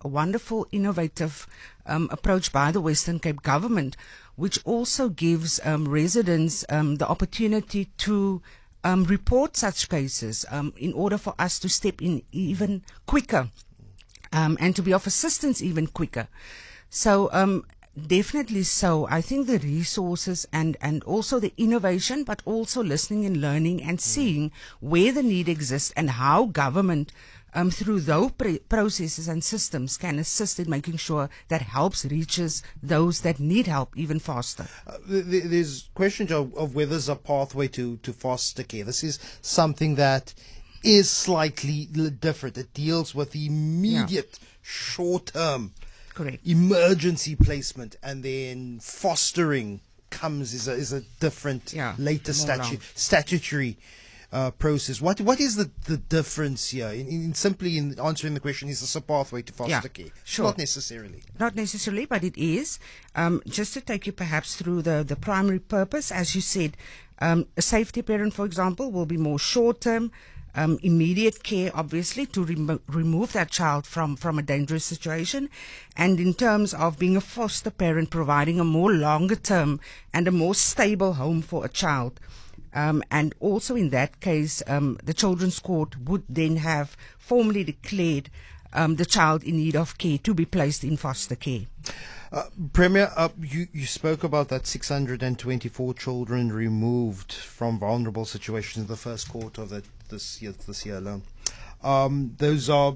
a wonderful, innovative approach by the Western Cape government, which also gives residents the opportunity to report such cases in order for us to step in even quicker and to be of assistance even quicker. So definitely so. I think the resources and also the innovation, but also listening and learning and seeing where the need exists and how government through those processes and systems can assist in making sure that helps reaches those that need help even faster. There's questions of whether there's a pathway to foster care. This is something that is slightly different. It deals with the immediate short-term Correct. emergency placement, and then fostering comes is a different later statutory process. What is the difference here? In simply in answering the question, is this a pathway to foster care? Sure. Not necessarily, but it is. Just to take you perhaps through the primary purpose, as you said, a safety parent, for example, will be more short-term, immediate care, obviously, to remove that child from a dangerous situation. And in terms of being a foster parent, providing a more longer-term and a more stable home for a child. And also in that case, the Children's Court would then have formally declared the child in need of care to be placed in foster care. Premier, you spoke about that 624 children removed from vulnerable situations in the first quarter of this year alone. Those are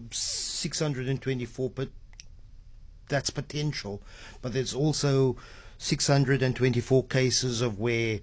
624, but that's potential. But there's also 624 cases of where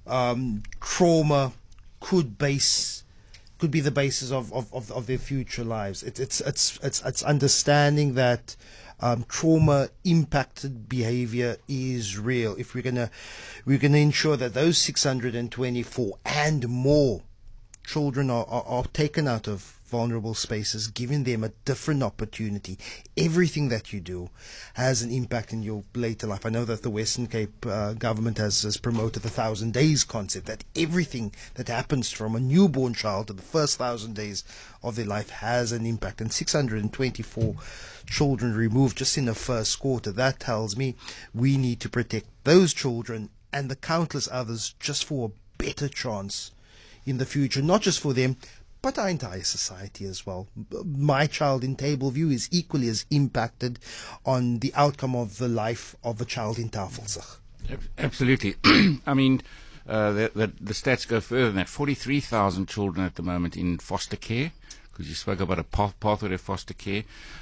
trauma could be the basis of their future lives. It's understanding that trauma impacted behavior is real. If we're gonna ensure that those 624 and more children are taken out of vulnerable spaces, giving them a different opportunity. Everything that you do has an impact in your later life. I know that the Western Cape government has promoted the 1,000 days concept, that everything that happens from a newborn child to the first 1,000 days of their life has an impact. And 624 children removed just in the first quarter. That tells me we need to protect those children and the countless others just for a better chance in the future, not just for them, but our entire society as well. My child in Tableview is equally as impacted on the outcome of the life of a child in Tafelsig. Absolutely. I mean, the stats go further than that. 43,000 children at the moment in foster care, because you spoke about a pathway to foster care.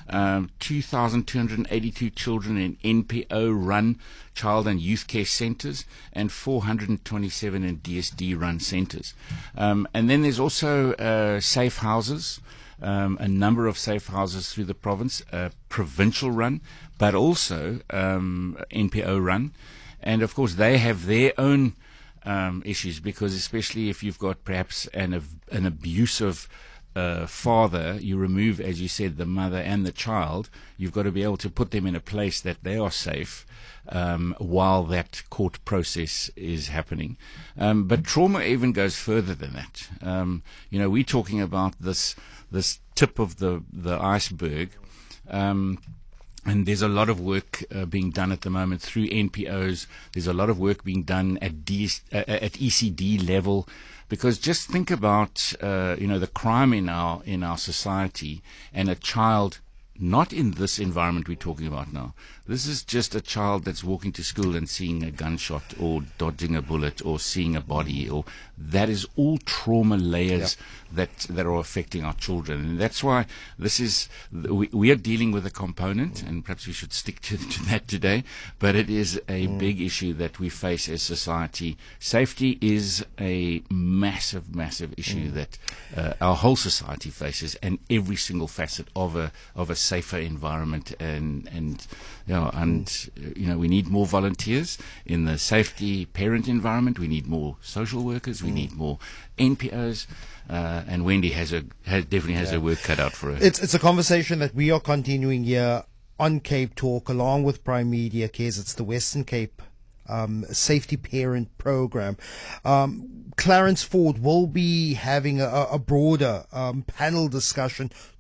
2,282 children in NPO-run child and youth care centres, and 427 in DSD-run centres. And then there's also safe houses, a number of safe houses through the province, provincial-run, but also NPO-run. And, of course, they have their own issues, because especially if you've got perhaps an abusive father, you remove, as you said, the mother and the child. You've got to be able to put them in a place that they are safe while that court process is happening. But trauma even goes further than that. We're talking about this tip of the iceberg. And there's a lot of work being done at the moment through NPOs. There's a lot of work being done at ECD level, because just think about the crime in our society, and a child not in this environment we're talking about now. This is just a child that's walking to school and seeing a gunshot or dodging a bullet or seeing a body, or that is all trauma layers that are affecting our children. And that's why we are dealing with a component, and perhaps we should stick to that today, but it is a big issue that we face as society. Safety is a massive issue that our whole society faces, and every single facet of a safer environment, and we need more volunteers in the safety parent environment. We need more social workers. We need more NPOs. And Wendy definitely has her work cut out for her. It's a conversation that we are continuing here on Cape Talk, along with Prime Media Cares. It's the Western Cape Safety Parent Program. Clarence Ford will be having a broader panel discussion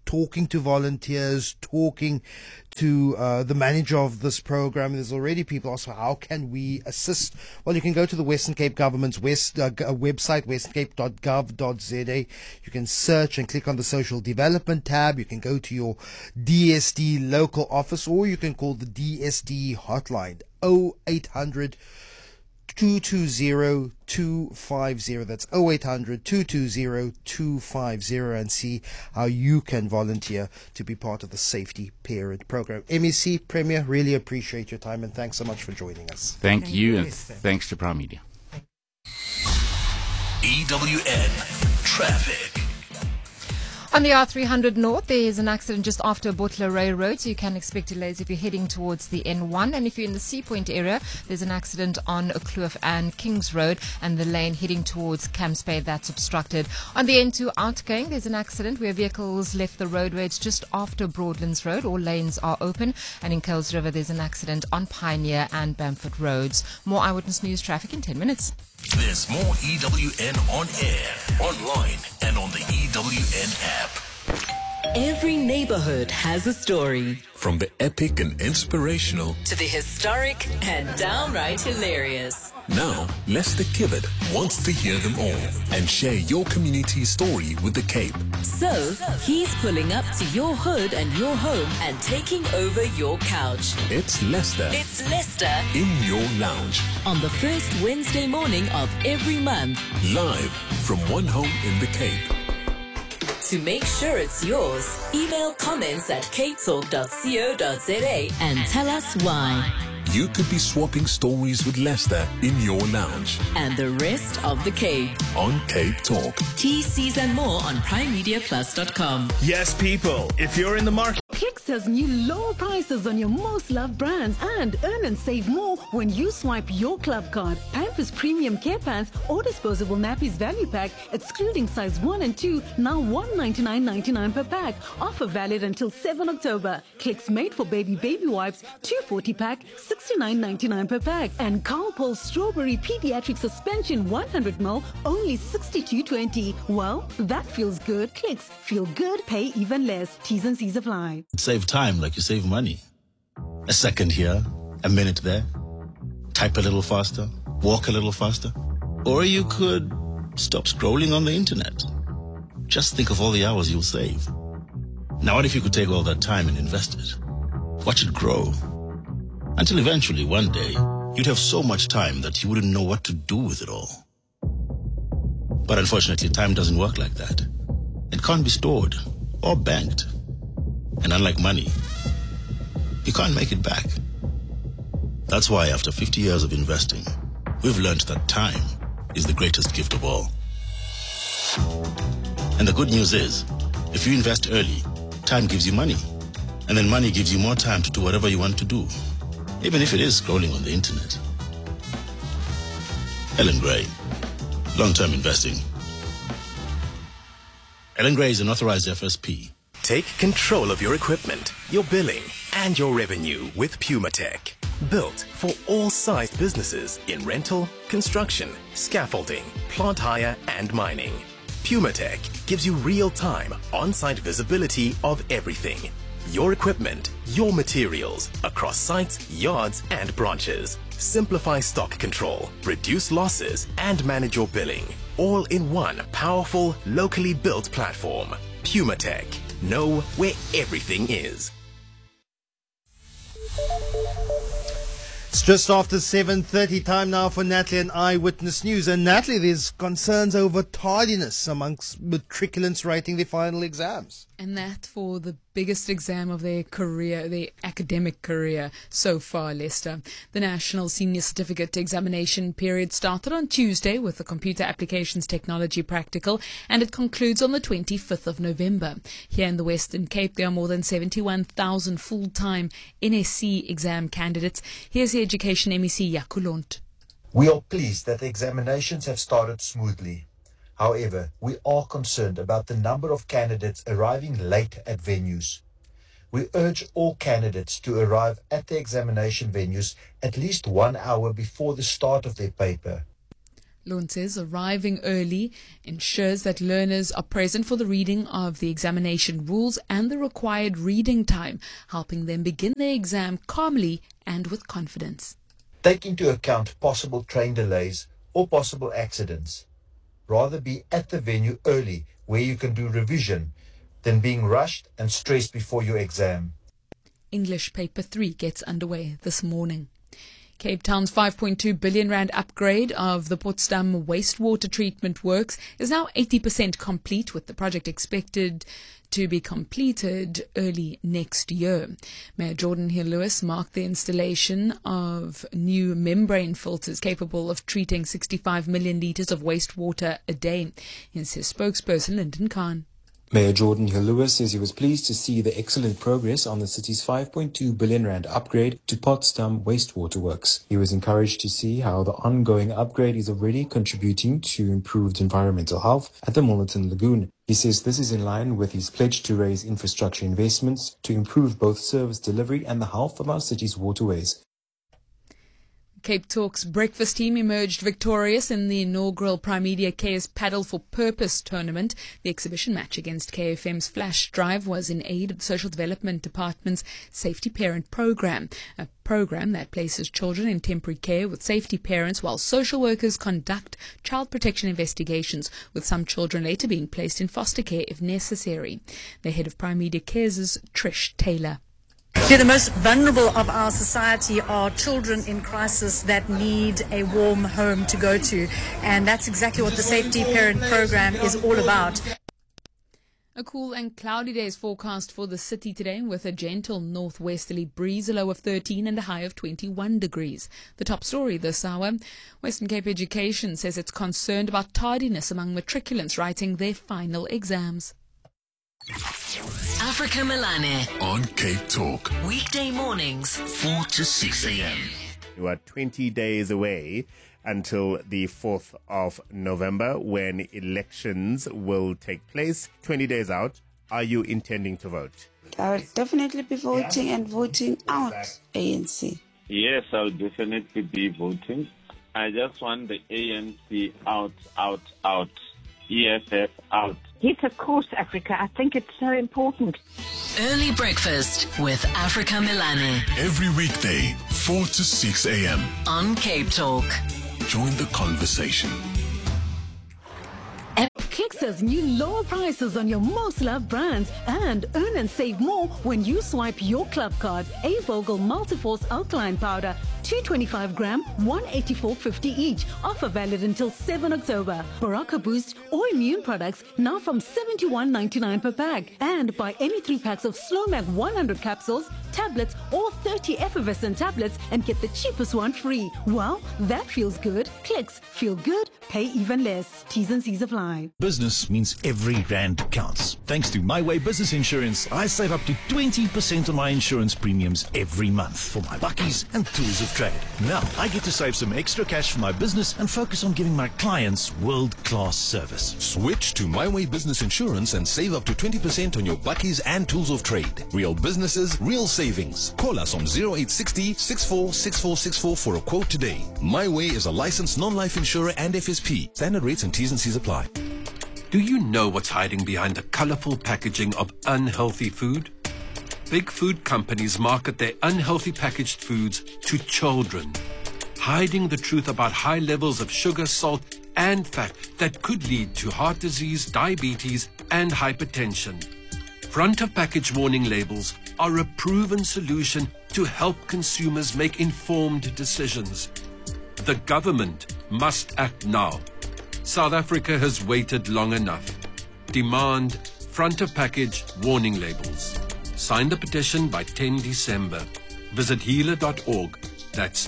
talking to volunteers, talking to the manager of this program. There's already people asking, how can we assist? Well, you can go to the Western Cape Government's website, westerncape.gov.za. You can search and click on the social development tab. You can go to your DSD local office, or you can call the DSD hotline 0800 220 250. That's 0800 220 250, and see how you can volunteer to be part of the Safety Parent Program. MEC, Premier, really appreciate your time, and thanks so much for joining us. Thank you, and thanks to Prime Media. EWN Traffic. On the R300 North, there is an accident just after Botleray Road, so you can expect delays if you're heading towards the N1. And if you're in the Sea Point area, there's an accident on Kloof and Kings Road, and the lane heading towards Camps Bay, that's obstructed. On the N2 outgoing, there's an accident where vehicles left the roadway. It's just after Broadlands Road. All lanes are open. And in Kuils River, there's an accident on Pioneer and Bamford Roads. More Eyewitness News traffic in 10 minutes. There's more EWN on air, online, and on the EWN app. Every neighborhood has a story. From the epic and inspirational To the historic and downright hilarious. Now, Lester Kibbard wants to hear them all and share your community's story with the Cape. So, he's pulling up to your hood and your home and taking over your couch. It's Lester It's Lester in your lounge, on the first Wednesday morning of every month. live from one home in the Cape. To make sure it's yours, email comments at capetalk.co.za and tell us why. You could be swapping stories with Lester in your lounge And the rest of the Cape. on Cape Talk. TCs and more on primemediaplus.com. Yes, people, if you're in the market. Clicks has new lower prices on your most loved brands, and earn and save more when you swipe your club card. Pampers Premium Care Pants or Disposable Nappies Value Pack, excluding size 1 and 2, now $199.99 per pack. Offer valid until 7 October. Clicks Made for Baby Wipes, 240 pack, $69.99 per pack. And Carl Paul Strawberry Pediatric Suspension 100ml, only $62.20. Well, that feels good. Clicks feel good, pay even less. T's and C's apply. Save time like you save money. A second here, a minute there. Type a little faster, walk a little faster. Or you could stop scrolling on the internet. Just think of all the hours you'll save. Now what if you could take all that time and invest it? Watch it grow. Until eventually, one day, you'd have so much time that you wouldn't know what to do with it all. But unfortunately, time doesn't work like that. It can't be stored or banked. And unlike money, you can't make it back. That's why after 50 years of investing, we've learned that time is the greatest gift of all. And the good news is, if you invest early, time gives you money. And then money gives you more time to do whatever you want to do, even if it is scrolling on the internet. Ellen Gray, long-term investing. Ellen Gray is an authorized FSP. Take control of your equipment, your billing, and your revenue with PumaTech. Built for all sized businesses in rental, construction, scaffolding, plant hire, and mining. PumaTech gives you real-time, on-site visibility of everything. Your equipment, your materials, across sites, yards, and branches. Simplify stock control, reduce losses, and manage your billing. All in one powerful, locally built platform. PumaTech. Know where everything is. It's just after 7:30, time now for Natalie and Eyewitness News. And Natalie, there's concerns over tardiness amongst matriculants writing their final exams. And that for the biggest exam of their career, their academic career so far, Lester. The National Senior Certificate Examination period started on Tuesday with the Computer Applications Technology Practical, and it concludes on the 25th of November. Here in the Western Cape, there are more than 71,000 full-time NSC exam candidates. Here's the Education MEC, Jaco Lont. We are pleased that the examinations have started smoothly. However, we are concerned about the number of candidates arriving late at venues. We urge all candidates to arrive at the examination venues at least 1 hour before the start of their paper. Lund says arriving early ensures that learners are present for the reading of the examination rules and the required reading time, helping them begin their exam calmly and with confidence. Take into account possible train delays or possible accidents. Rather be at the venue early where you can do revision than being rushed and stressed before your exam. English Paper 3 gets underway this morning. Cape Town's 5.2 billion rand upgrade of the Potsdam wastewater treatment works is now 80% complete, with the project expected to be completed early next year. Mayor Jordan Hill-Lewis marked the installation of new membrane filters capable of treating 65 million litres of wastewater a day. Here's his spokesperson, Lyndon Khan. Mayor Jordan Hill-Lewis says he was pleased to see the excellent progress on the city's 5.2 billion rand upgrade to Potsdam wastewater works. He was encouraged to see how the ongoing upgrade is already contributing to improved environmental health at the Milnerton Lagoon. He says this is in line with his pledge to raise infrastructure investments to improve both service delivery and the health of our city's waterways. Cape Talk's breakfast team emerged victorious in the inaugural Primedia KS Paddle for Purpose tournament. The exhibition match against KFM's Flash Drive was in aid of the Social Development Department's Safety Parent Program, a program that places children in temporary care with safety parents while social workers conduct child protection investigations, with some children later being placed in foster care if necessary. The head of Primedia Cares is Trish Taylor. The most vulnerable of our society are children in crisis that need a warm home to go to, and that's exactly what the Safety Parent Program is all about. A cool and cloudy day is forecast for the city today, with a gentle northwesterly breeze, a low of 13 and a high of 21 degrees. The top story this hour: Western Cape Education says it's concerned about tardiness among matriculants writing their final exams. Africa Melane on Cape Talk. Weekday mornings 4 to 6 a.m. We are 20 days away until the 4th of November, when elections will take place. 20 days out. Are you intending to vote? I will definitely be voting and voting out ANC. Yes, I'll definitely be voting. I just want the ANC out, EFF out. Yes, of course, Africa. I think it's so important. Early breakfast with Africa Melane. Every weekday, 4 to 6 a.m. on Cape Talk. Join the conversation. Clicks has new lower prices on your most loved brands, and earn and save more when you swipe your club card. A Vogel Multiforce Alkaline Powder, 225 gram, 184.50 each. Offer valid until 7 October. Baraka Boost or immune products now from 71.99 per pack. And buy any 3 packs of Slowmac 100 capsules, tablets or 30 effervescent tablets and get the cheapest one free. Well, that feels good. Clicks feel good, pay even less. T's and C's apply. Business means every rand counts. Thanks to My Way Business Insurance, I save up to 20% on my insurance premiums every month for my buckies and tools of trade. Now I get to save some extra cash for my business and focus on giving my clients world-class service. Switch to My Way Business Insurance and save up to 20% on your buckies and tools of trade. Real businesses, real savings. Call us on 0860 646464 for a quote today. My Way is a licensed non-life insurer and FSP. Standard rates and T's and C's apply. Do you know what's hiding behind the colorful packaging of unhealthy food? Big food companies market their unhealthy packaged foods to children, hiding the truth about high levels of sugar, salt, and fat that could lead to heart disease, diabetes, and hypertension. Front of package warning labels are a proven solution to help consumers make informed decisions. The government must act now. South Africa has waited long enough. Demand front of package warning labels. Sign the petition by 10 December. Visit healer.org. That's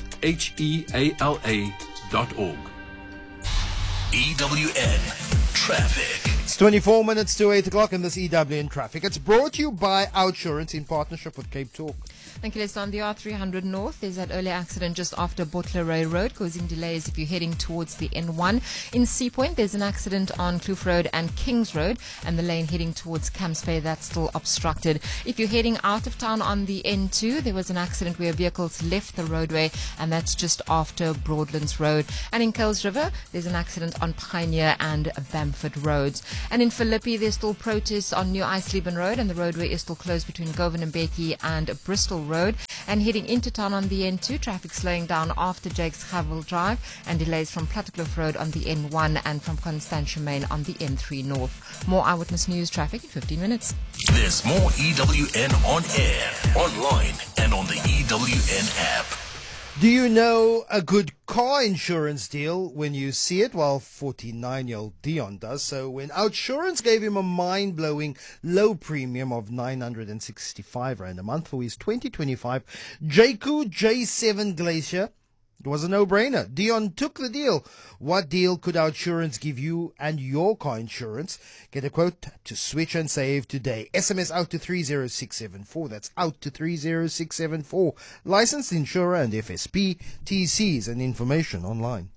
HEALA.org. EWN Traffic. It's 24 minutes to 8 o'clock in this EWN Traffic. It's brought to you by Outsurance in partnership with Cape Talk. Thank you, Lester. On the R300 North, there's that early accident just after Bottleray Road, causing delays if you're heading towards the N1. In Sea Point, there's an accident on Kloof Road and Kings Road, and the lane heading towards Camps Bay, that's still obstructed. If you're heading out of town on the N2, there was an accident where vehicles left the roadway, and that's just after Broadlands Road. And in Kuils River, there's an accident on Pioneer and Bamford Roads. And in Philippi, there's still protests on New Eisleben Road, and the roadway is still closed between Govan and Mbeki and Bristol Road. And heading into town on the N2, traffic slowing down after Jakes Havel Drive, and delays from Plattekloof Road on the N1 and from Constantia Main on the N3 North. More Eyewitness News traffic in 15 minutes. There's more EWN on air, online, and on the EWN app. Do you know a good car insurance deal when you see it? Well, 49-year-old Dion does. So when Outsurance gave him a mind-blowing low premium of 965 Rand a month for his 2025 Jayco J7 Glacier, it was a no-brainer. Dion took the deal. What deal could Outsurance give you and your car insurance? Get a quote to switch and save today. SMS out to 30674. That's out to 30674. Licensed insurer and FSP, TCs and information online.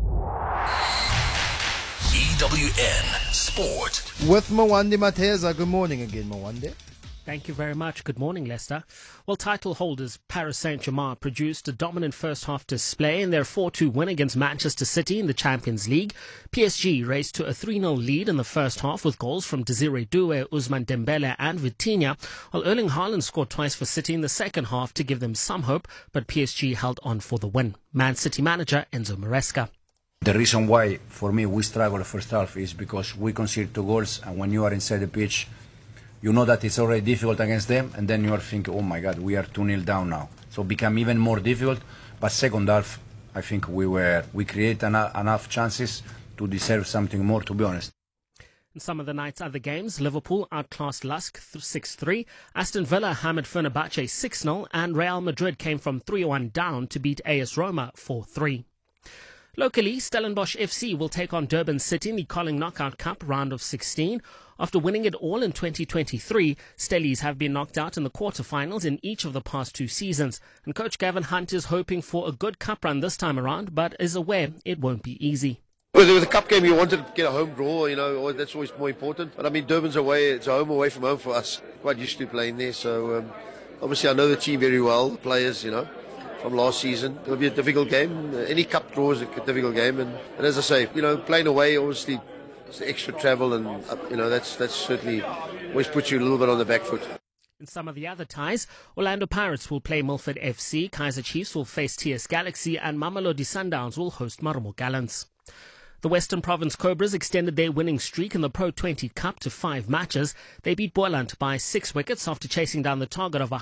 EWN Sport. With Mwande Mateza. Good morning again, Mwande. Thank you very much. Good morning, Lester. Well, title holders Paris Saint-Germain produced a dominant first-half display in their 4-2 win against Manchester City in the Champions League. PSG raced to a 3-0 lead in the first half with goals from Desiree Doué, Ousmane Dembele and Vitinha, while Erling Haaland scored twice for City in the second half to give them some hope, but PSG held on for the win. Man City manager Enzo Maresca. The reason why, for me, we struggle the first half is because we concede 2 goals, and when you are inside the pitch, you know that it's already difficult against them, and then you are thinking, oh my God, we are 2-0 down now. So it became even more difficult. But second half, I think we create enough chances to deserve something more, to be honest. In some of the night's other games, Liverpool outclassed Lusk 6-3, Aston Villa hammered Fenerbahce 6-0, and Real Madrid came from 3-1 down to beat AS Roma 4-3. Locally, Stellenbosch FC will take on Durban City in the Colling Knockout Cup round of 16. After winning it all in 2023, Stellies have been knocked out in the quarterfinals in each of the past 2 seasons. And coach Gavin Hunt is hoping for a good cup run this time around, but is aware it won't be easy. With a cup game, you wanted to get a home draw, that's always more important. But I mean, Durban's away, it's a home away from home for us. Quite used to playing there, so obviously I know the team very well, the players, from last season. It'll be a difficult game. Any cup draw is a difficult game, and as I say, playing away, obviously, it's the extra travel, and that's certainly always puts you a little bit on the back foot. In some of the other ties, Orlando Pirates will play Milford FC, Kaizer Chiefs will face TS Galaxy, and Mamelodi Sundowns will host Marumo Gallants. The Western Province Cobras extended their winning streak in the Pro 20 Cup to 5 matches. They beat Boland by 6 wickets after chasing down the target of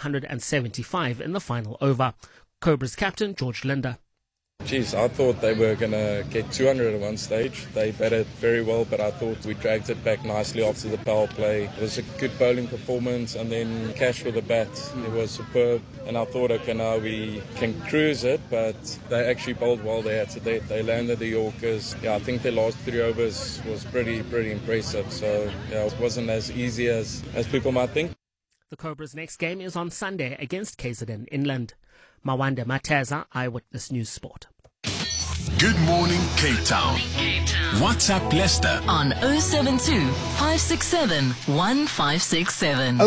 175 in the final over. Cobras captain George Linder. Geez, I thought they were going to get 200 at one stage. They batted very well, but I thought we dragged it back nicely after the power play. It was a good bowling performance, and then Cash with the bat, it was superb. And I thought, okay, now we can cruise it, but they actually bowled well there. They landed the Yorkers. I think their last 3 overs was pretty impressive. So, it wasn't as easy as people might think. The Cobras' next game is on Sunday against KZN Inland. Mwande Mateza, Eyewitness News Sport. Good morning, Cape Town. WhatsApp Leicester on 072 567 1567.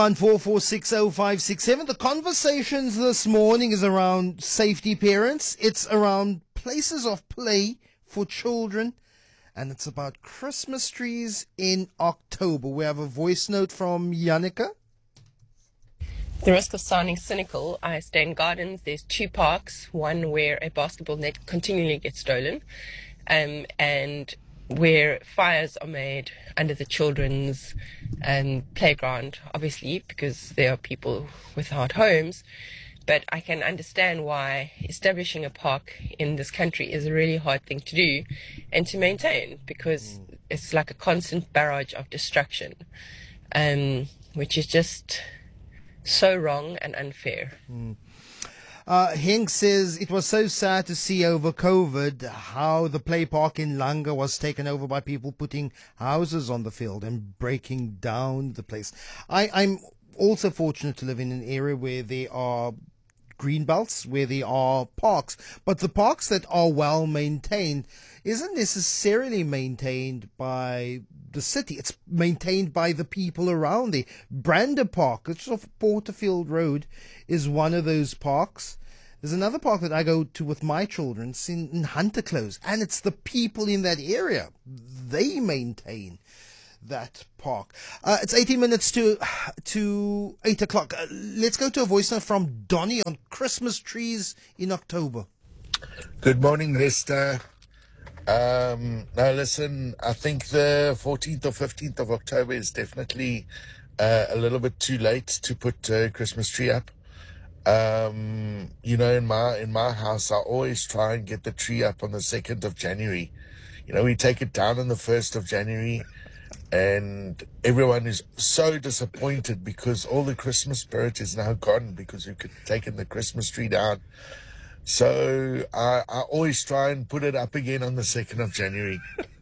0214460567. The conversations this morning is around safety, parents. It's around places of play for children. And it's about Christmas trees in October. We have a voice note from Yannicka. The risk of sounding cynical, I stay in gardens. There's 2 parks, one where a basketball net continually gets stolen, and where fires are made under the children's playground, obviously, because there are people without homes. But I can understand why establishing a park in this country is a really hard thing to do and to maintain, because it's like a constant barrage of destruction, which is just so wrong and unfair. Henk says it was so sad to see over COVID how the play park in Langa was taken over by people putting houses on the field and breaking down the place. I'm also fortunate to live in an area where there are green belts, where there are parks. But the parks that are well maintained isn't necessarily maintained by the city. It's maintained by the people around there. Brander Park, which is off Porterfield Road, is one of those parks. There's another park that I go to with my children. It's in Hunter Close, and it's the people in that area. They maintain that park. It's 18 minutes to 8 o'clock. Let's go to a voice note from Donnie on Christmas trees in October. Good morning, Lester. Now listen, I think the 14th or 15th of October is definitely a little bit too late to put a Christmas tree up. You know, in my house, I always try and get the tree up on the 2nd of January. You know, we take it down on the 1st of January, and everyone is so disappointed because all the Christmas spirit is now gone because we could taken the Christmas tree down. So I always try and put it up again on the 2nd of January.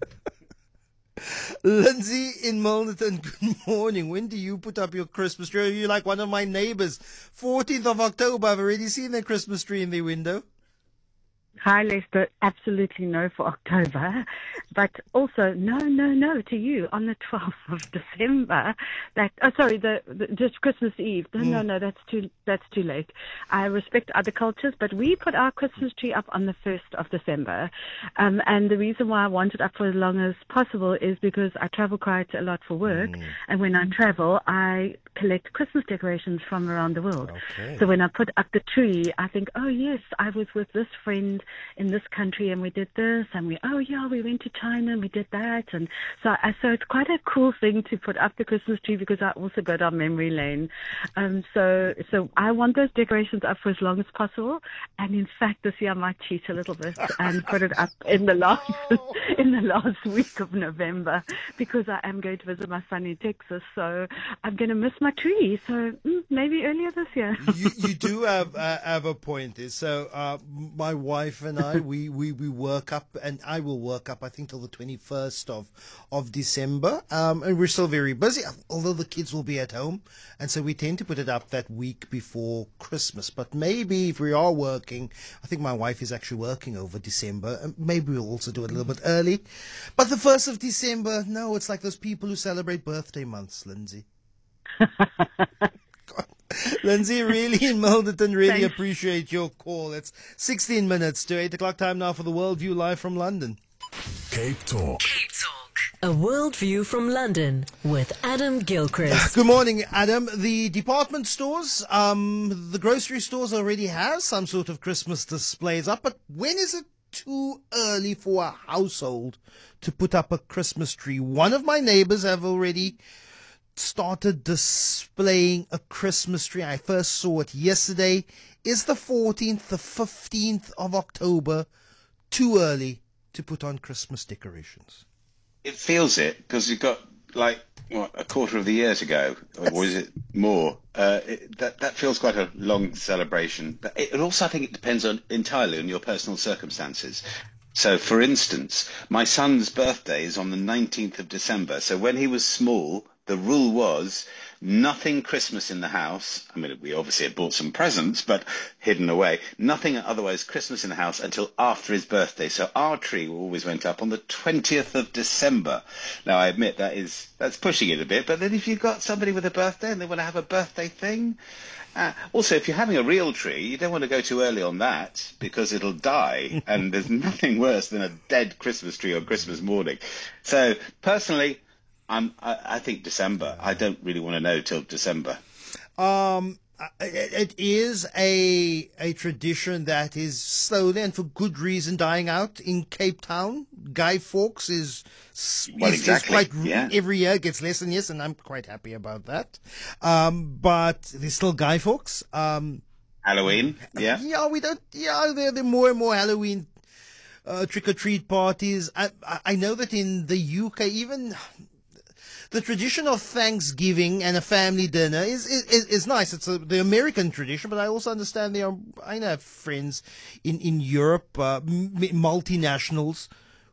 Lindsay in Milnerton, good morning. When do you put up your Christmas tree? Are you like one of my neighbors? 14th of October, I've already seen their Christmas tree in their window. Hi, Lester. Absolutely no for October, but also no to you on the 12th of December. Just Christmas Eve. No, that's too late. I respect other cultures, but we put our Christmas tree up on the 1st of December, and the reason why I want it up for as long as possible is because I travel quite a lot for work, and when I travel, I collect Christmas decorations from around the world. Okay. So when I put up the tree, I think, oh yes, I was with this friend in this country and we did this, and we went to China and we did that, and so it's quite a cool thing to put up the Christmas tree because I also go down memory lane. So I want those decorations up for as long as possible, and in fact this year I might cheat a little bit and put it up in the last week of November because I am going to visit my son in Texas, so I'm going to miss my tree. So maybe earlier this year. You do have a point there. So my wife and I, we work up, and I will work up, I think, till the 21st of December. And we're still very busy, although the kids will be at home. And so we tend to put it up that week before Christmas. But maybe if we are working, I think my wife is actually working over December, and maybe we'll also do it a little bit early. But the 1st of December, no, it's like those people who celebrate birthday months, Lindsay. Lindsay, really in Milnerton, really appreciate your call. It's 16 minutes to 8 o'clock time now for the Worldview live from London. Cape Talk. A Worldview from London with Adam Gilchrist. Good morning, Adam. The department stores, the grocery stores already have some sort of Christmas displays up, but when is it too early for a household to put up a Christmas tree? One of my neighbors have already started displaying a Christmas tree. I first saw it yesterday. Is the 14th, the 15th of October too early to put on Christmas decorations? It feels it, because you've got a quarter of the year to go, or is it more? That feels quite a long celebration. But it also, I think, it depends entirely on your personal circumstances. So, for instance, my son's birthday is on the 19th of December. So when he was small, the rule was nothing Christmas in the house. I mean, we obviously had bought some presents, but hidden away. Nothing otherwise Christmas in the house until after his birthday. So our tree always went up on the 20th of December. Now, I admit that's pushing it a bit, but then if you've got somebody with a birthday and they want to have a birthday thing... also, if you're having a real tree, you don't want to go too early on that because it'll die, and there's nothing worse than a dead Christmas tree on Christmas morning. So, personally... I think December. I don't really want to know till December. It is a tradition that is slowly and for good reason dying out in Cape Town. Guy Fawkes is every year gets less and yes, and I'm quite happy about that. But there's still Guy Fawkes. Halloween, yeah. Yeah, there are more and more Halloween trick-or-treat parties. I know that in the UK, even the tradition of Thanksgiving and a family dinner is nice. It's the American tradition, but I also understand I have friends in Europe, multinationals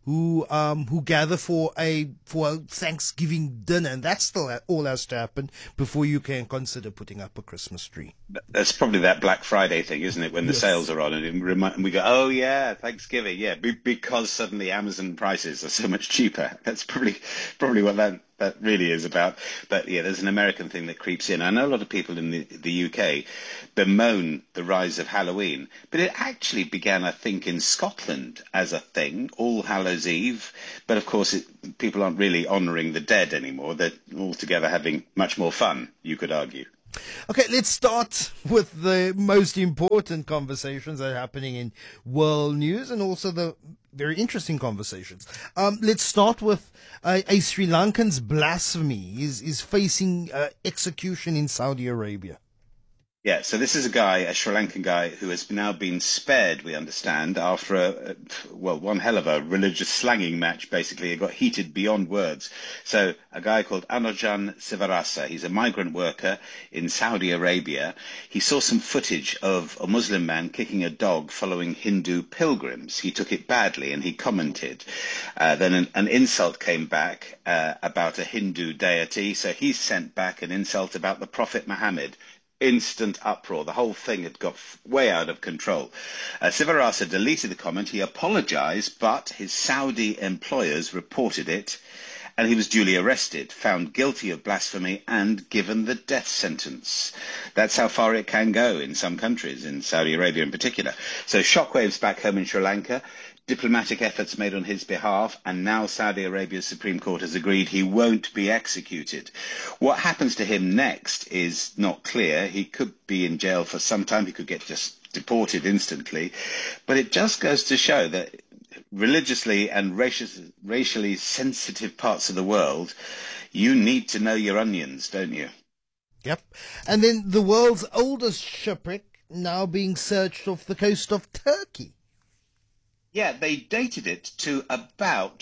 who gather for a Thanksgiving dinner, and that still all has to happen before you can consider putting up a Christmas tree. That's probably that Black Friday thing, isn't it? When the sales are on, and we go, oh yeah, Thanksgiving, yeah, because suddenly Amazon prices are so much cheaper. That's probably what that really is about. But yeah, there's an American thing that creeps in. I know a lot of people in the UK bemoan the rise of Halloween, but it actually began, I think, in Scotland as a thing, All Hallows Eve. But of course, people aren't really honouring the dead anymore. They're altogether having much more fun, you could argue. Okay, let's start with the most important conversations that are happening in world news and also the very interesting conversations. Let's start with a Sri Lankan's blasphemy is facing execution in Saudi Arabia. Yeah, so this is a Sri Lankan guy, who has now been spared, we understand, after one hell of a religious slanging match, basically. It got heated beyond words. So a guy called Anojan Sivarasa, he's a migrant worker in Saudi Arabia. He saw some footage of a Muslim man kicking a dog following Hindu pilgrims. He took it badly and he commented. Then an insult came back about a Hindu deity, so he sent back an insult about the Prophet Muhammad. Instant uproar. The whole thing had got way out of control. Sivarasa deleted the comment. He apologized, but his Saudi employers reported it, and he was duly arrested, found guilty of blasphemy, and given the death sentence. That's how far it can go in some countries, in Saudi Arabia in particular. So shockwaves back home in Sri Lanka. Diplomatic efforts made on his behalf, and now Saudi Arabia's Supreme Court has agreed he won't be executed. What happens to him next is not clear. He could be in jail for some time. He could get just deported instantly. But it just goes to show that religiously and racially sensitive parts of the world, you need to know your onions, don't you? Yep. And then the world's oldest shipwreck now being searched off the coast of Turkey. Yeah, they dated it to about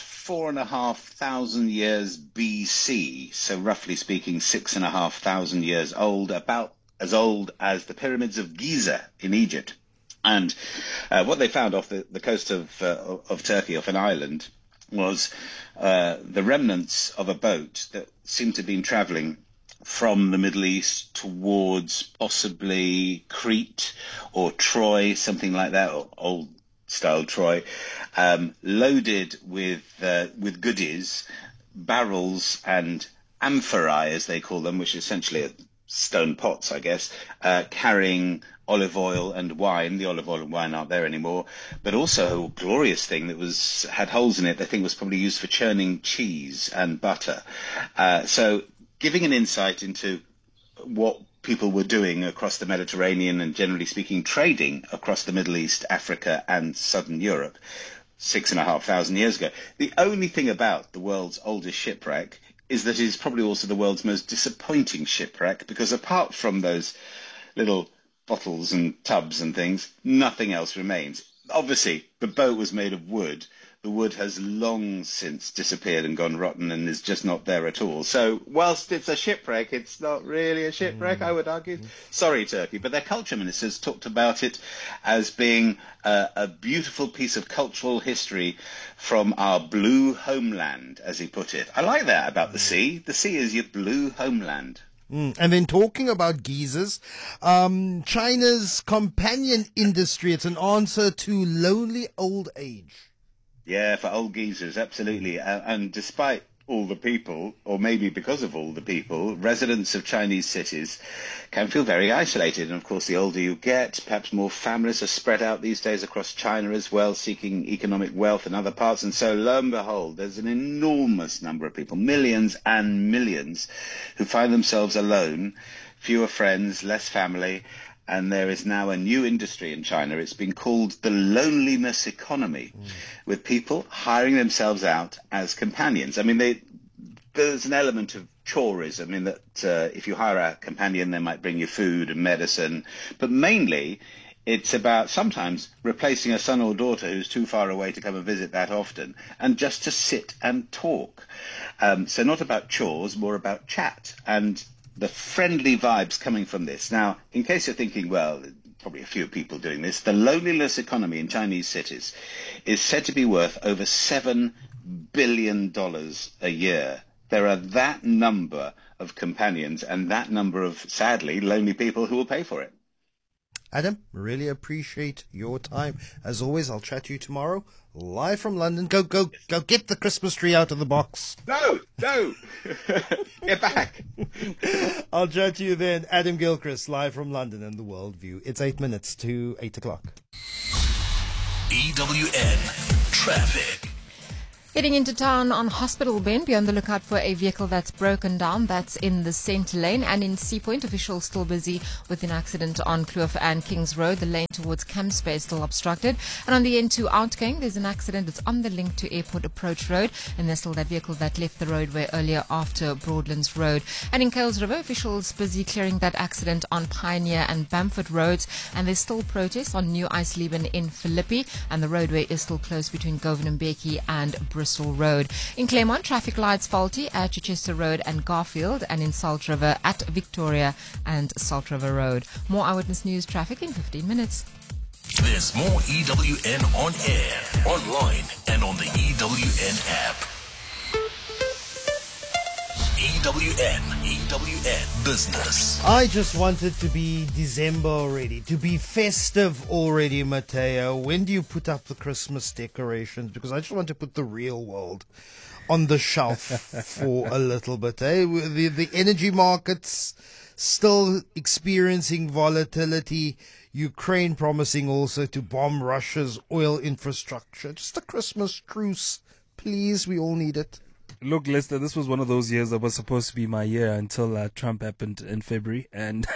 4,500 years BC, so roughly speaking 6,500 years old, about as old as the pyramids of Giza in Egypt. And what they found off the coast of Turkey, off an island, was the remnants of a boat that seemed to have been travelling from the Middle East towards possibly Crete or Troy, something like that, or old style Troy, loaded with goodies, barrels and amphorae, as they call them, which are essentially stone pots, I guess, carrying olive oil and wine. The olive oil and wine aren't there anymore, but also a glorious thing that had holes in it. They think was probably used for churning cheese and butter. So giving an insight into what people were doing across the Mediterranean and, generally speaking, trading across the Middle East, Africa and southern Europe 6,500 years ago. The only thing about the world's oldest shipwreck is that it is probably also the world's most disappointing shipwreck, because apart from those little bottles and tubs and things, nothing else remains. Obviously, the boat was made of wood. The wood has long since disappeared and gone rotten and is just not there at all. So whilst it's a shipwreck, it's not really a shipwreck, I would argue. Sorry, Turkey, but their culture ministers talked about it as being a beautiful piece of cultural history from our blue homeland, as he put it. I like that about the sea. The sea is your blue homeland. And then talking about geezers, China's companion industry, it's an answer to lonely old age. Yeah, for old geezers, absolutely. And despite all the people, or maybe because of all the people, residents of Chinese cities can feel very isolated. And of course, the older you get, perhaps more families are spread out these days across China as well, seeking economic wealth in other parts. And so, lo and behold, there's an enormous number of people, millions and millions, who find themselves alone, fewer friends, less family. And there is now a new industry in China. It's been called the loneliness economy, with people hiring themselves out as companions. I mean, there's an element of chorism in that if you hire a companion, they might bring you food and medicine. But mainly, it's about sometimes replacing a son or daughter who's too far away to come and visit that often, and just to sit and talk. So not about chores, more about chat. And the friendly vibes coming from this. Now, in case you're thinking, well, probably a few people doing this, the loneliness economy in Chinese cities is said to be worth over $7 billion a year. There are that number of companions and that number of, sadly, lonely people who will pay for it. Adam, really appreciate your time. As always, I'll chat to you tomorrow, live from London. Go get the Christmas tree out of the box. No, get back. I'll chat to you then. Adam Gilchrist, live from London and the World View. It's 8 minutes to 8 o'clock. EWN Traffic. Heading into town on Hospital Bend, be on the lookout for a vehicle that's broken down. That's in the centre lane. And in Sea Point, officials still busy with an accident on Kloof and Kings Road. The lane towards Camps Bay is still obstructed. And on the N2 outgoing, there's an accident that's on the link to Airport Approach Road. And there's still that vehicle that left the roadway earlier after Broadlands Road. And in Kuils River, officials busy clearing that accident on Pioneer and Bamford Roads. And there's still protests on New Eisleben in Philippi. And the roadway is still closed between Govan and Becky and Bristol Road. In Claremont, traffic lights faulty at Chichester Road and Garfield, and in Salt River at Victoria and Salt River Road. More Eyewitness News traffic in 15 minutes. There's more EWN on air, online, and on the EWN app. EWN Business. I just wanted to be December already, to be festive already, Mateo. When do you put up the Christmas decorations? Because I just want to put the real world on the shelf for a little bit. The energy markets still experiencing volatility. Ukraine promising also to bomb Russia's oil infrastructure. Just a Christmas truce, please. We all need it. Look, Lester, this was one of those years that was supposed to be my year until Trump happened in February. And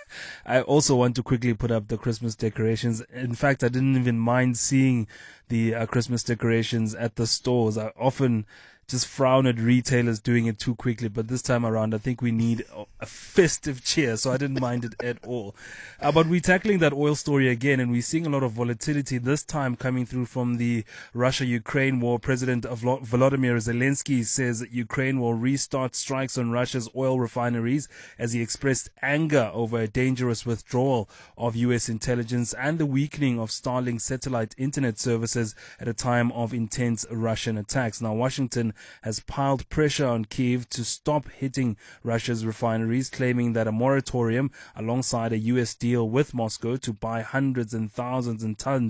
I also want to quickly put up the Christmas decorations. In fact, I didn't even mind seeing the Christmas decorations at the stores. I often just frown at retailers doing it too quickly, but this time around I think we need a festive cheer, so I didn't mind it at all. But we're tackling that oil story again, and we're seeing a lot of volatility this time coming through from the Russia-Ukraine war. President Volodymyr Zelensky says that Ukraine will restart strikes on Russia's oil refineries as he expressed anger over a dangerous withdrawal of U.S. intelligence and the weakening of Starlink satellite internet services at a time of intense Russian attacks. Now, Washington has piled pressure on Kyiv to stop hitting Russia's refineries, claiming that a moratorium alongside a U.S. deal with Moscow to buy hundreds and thousands and tons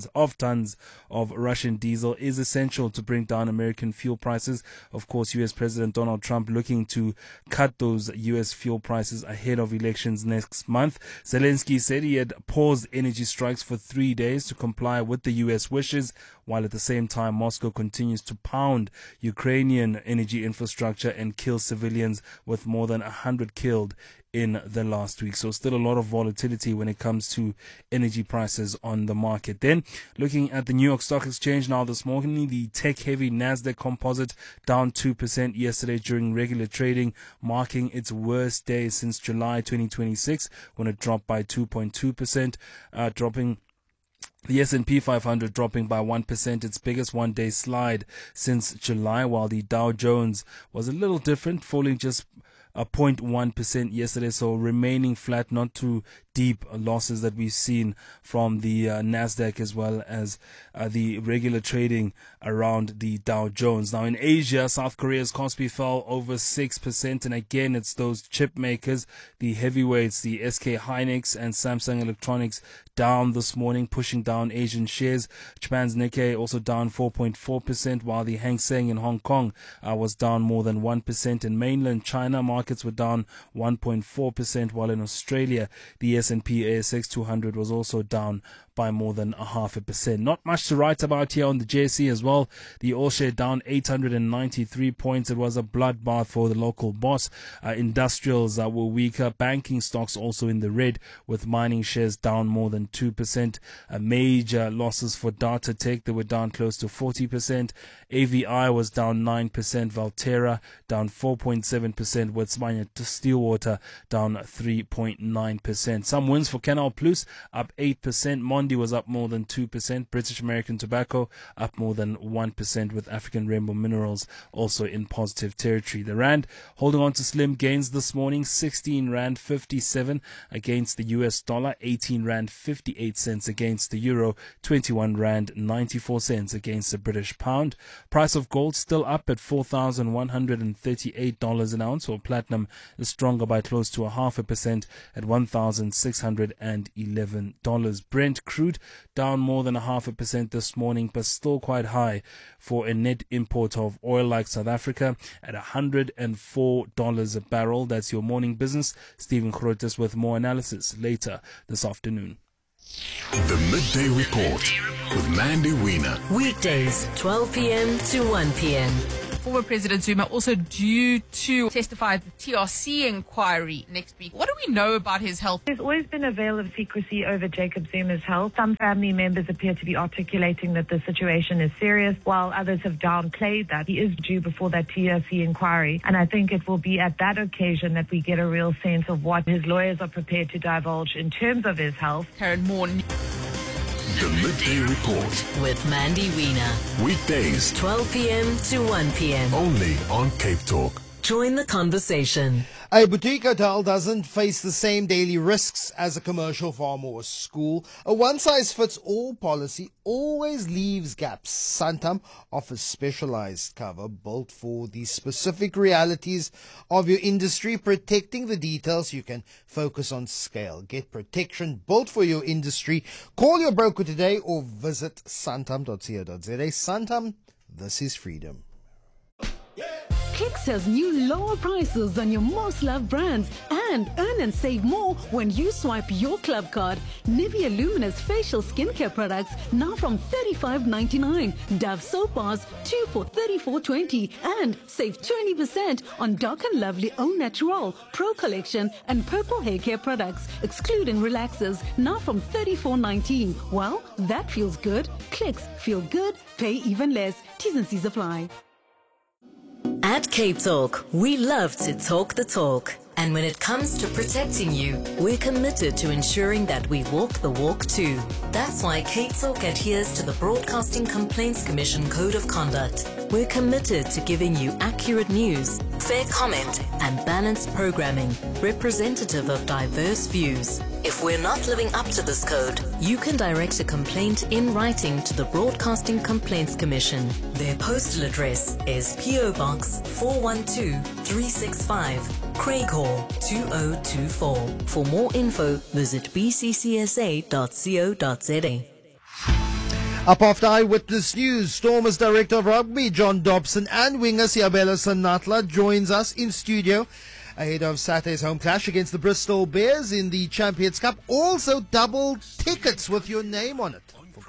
of Russian diesel is essential to bring down American fuel prices. Of course, U.S. President Donald Trump looking to cut those U.S. fuel prices ahead of elections next month. Zelensky said he had paused energy strikes for 3 days to comply with the U.S. wishes, while at the same time Moscow continues to pound Ukrainian energy infrastructure and kill civilians, with more than 100 killed in the last week. So still a lot of volatility when it comes to energy prices on the market. Then looking at the New York Stock Exchange now this morning, the tech-heavy NASDAQ composite down 2% yesterday during regular trading, marking its worst day since July 2026 when it dropped by 2.2%, dropping the S&P 500 dropping by 1%, its biggest one-day slide since July, while the Dow Jones was a little different, falling just 0.1% yesterday, so remaining flat, not too deep losses that we've seen from the NASDAQ as well as the regular trading around the Dow Jones. Now in Asia, South Korea's Kospi fell over 6%, and again it's those chip makers, the heavyweights, the SK Hynix and Samsung Electronics down this morning, pushing down Asian shares. Japan's Nikkei also down 4.4%, while the Hang Seng in Hong Kong was down more than 1%. In mainland China, markets were down 1.4%, while in Australia, the S&P ASX 200 was also down by more than 0.5%. Not much to write about here on the JSE as well. The all share down 893 points. It was a bloodbath for the local boss. Industrials were weaker. Banking stocks also in the red, with mining shares down more than 2%. Major losses for Data Tech. They were down close to 40%. AVI was down 9%. Valterra down 4.7%, with Spania Stillwater down 3.9%. some wins for Canal Plus, up 8%. Mondi was up more than 2%. British American Tobacco up more than 1%, with African Rainbow Minerals also in positive territory. The Rand holding on to slim gains this morning, 16 Rand 57 against the US dollar, 18 Rand 58 cents against the euro, 21 Rand 94 cents against the British pound. Price of gold still up at $4,138 an ounce, while platinum is stronger by close to 0.5% at $1,611. Brent crude down more than 0.5% this morning, but still quite high for a net import of oil like South Africa at $104 a barrel. That's your morning business. Stephen Grotes with more analysis later this afternoon. The Midday Report with Mandy Wiener. Weekdays, 12 p.m. to 1 p.m. Former President Zuma also due to testify at the TRC inquiry next week. What do we know about his health? There's always been a veil of secrecy over Jacob Zuma's health. Some family members appear to be articulating that the situation is serious, while others have downplayed that. He is due before that TRC inquiry, and I think it will be at that occasion that we get a real sense of what his lawyers are prepared to divulge in terms of his health. Karen Moore. The Midday Report with Mandy Wiener. Weekdays, 12 p.m. to 1 p.m. only on Cape Talk. Join the conversation. A boutique hotel doesn't face the same daily risks as a commercial farm or a school. A one-size-fits-all policy always leaves gaps. Santam offers specialized cover built for the specific realities of your industry, protecting the details. You can focus on scale. Get protection built for your industry. Call your broker today or visit santam.co.za. Santam, this is freedom. Clicks has new lower prices on your most loved brands and earn and save more when you swipe your club card. Nivea Luminous facial skincare products now from $35.99. Dove soap bars 2 for $34.20 and save 20% on Dark and Lovely Au Natural Pro Collection and Purple Hair Care products, excluding relaxers, now from $34.19. Well, that feels good. Clicks feel good, pay even less. T's and C's apply. At Cape Talk, we love to talk the talk. And when it comes to protecting you, we're committed to ensuring that we walk the walk too. That's why Cape Talk adheres to the Broadcasting Complaints Commission Code of Conduct. We're committed to giving you accurate news, fair comment, and balanced programming, representative of diverse views. If we're not living up to this code, you can direct a complaint in writing to the Broadcasting Complaints Commission. Their postal address is PO Box 412-365, Craighall 2024. For more info, visit bccsa.co.za. Up after Eyewitness News, Stormers Director of Rugby John Dobson and winger Siabelo Sanatla joins us in studio ahead of Saturday's home clash against the Bristol Bears in the Champions Cup. Also double tickets with your name on it.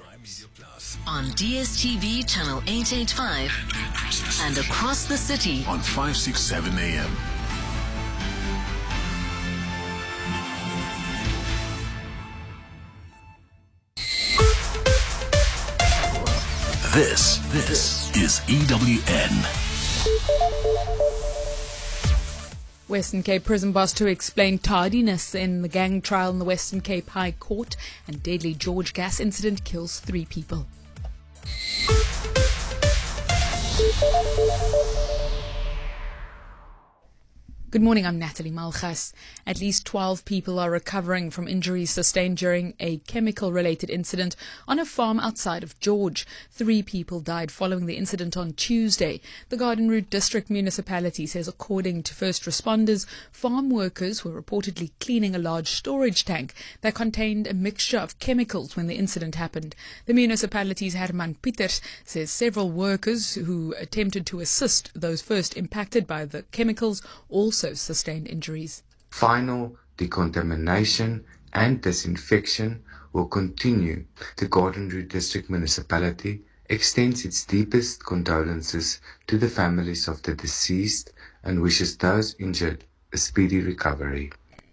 On DSTV channel 885 and across the city on 567 AM. This is EWN. Western Cape prison boss to explain tardiness in the gang trial in the Western Cape High Court, and deadly George gas incident kills 3 people. Good morning, I'm Natalie Malchas. At least 12 people are recovering from injuries sustained during a chemical-related incident on a farm outside of George. 3 people died following the incident on Tuesday. The Garden Route District Municipality says, according to first responders, farm workers were reportedly cleaning a large storage tank that contained a mixture of chemicals when the incident happened. The municipality's Herman Pieters says several workers who attempted to assist those first impacted by the chemicals also sustained injuries. Final decontamination and disinfection will continue. The Garden Route District Municipality extends its deepest condolences to the families of the deceased and wishes those injured a speedy recovery.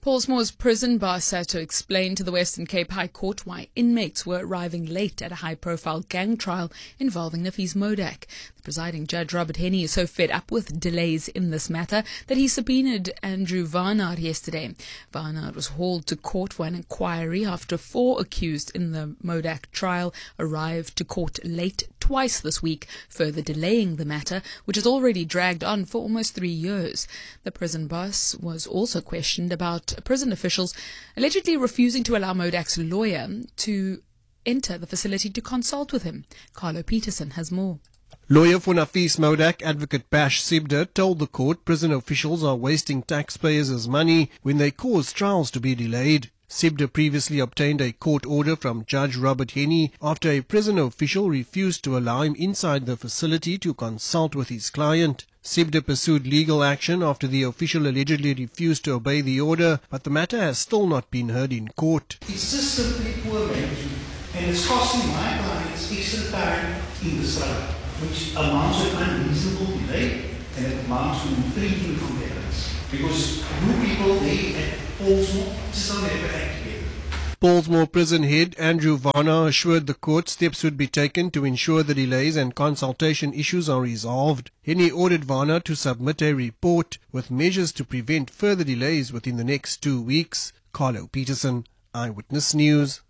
Paulsmore's prison boss had to explain to the Western Cape High Court why inmates were arriving late at a high-profile gang trial involving Nafis Modak. The presiding judge, Robert Henney, is so fed up with delays in this matter that he subpoenaed Andrew Varnard yesterday. Varnard was hauled to court for an inquiry after 4 accused in the Modak trial arrived to court late twice this week, further delaying the matter, which has already dragged on for almost 3 years. The prison boss was also questioned about prison officials allegedly refusing to allow Modak's lawyer to enter the facility to consult with him. Carlo Peterson has more. Lawyer for Nafis Modak, advocate Bash Sibda, told the court prison officials are wasting taxpayers' money when they cause trials to be delayed. Sibda previously obtained a court order from Judge Robert Henney after a prison official refused to allow him inside the facility to consult with his client. Sibda pursued legal action after the official allegedly refused to obey the order, but the matter has still not been heard in court. It's just simply poor management, and it's costing my clients extra time in the struggle, which amounts to unreasonable delay, and it amounts to infringement of evidence. Because you people there at Paulsmoor just don't ever act together. Paulsmoor prison head Andrew Varnard assured the court steps would be taken to ensure the delays and consultation issues are resolved. Henney ordered Varnard to submit a report with measures to prevent further delays within the next 2 weeks. Carlo Peterson, Eyewitness News.